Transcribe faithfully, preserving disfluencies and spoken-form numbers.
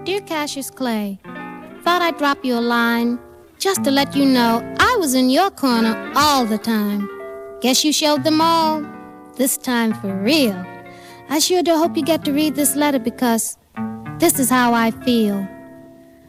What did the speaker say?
Dear Cassius Clay, thought I'd drop you a line just to let you know I was in your corner all the time. Guess you showed them all, this time for real. I sure do hope you get to read this letter because this is how I feel.